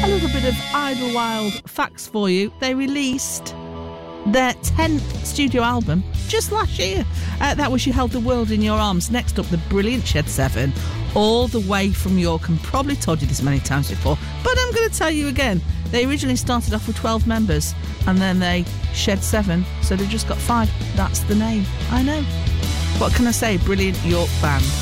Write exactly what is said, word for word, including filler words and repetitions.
A little bit of Idlewild facts for you. They released their tenth studio album just last year. Uh, that was You Held the World in Your Arms. Next up, the brilliant Shed seven, all the way from York. And probably told you this many times before, but I'm going to tell you again. They originally started off with twelve members, and then they shed seven, so they've just got five. That's the name. I know. What can I say? Brilliant York band.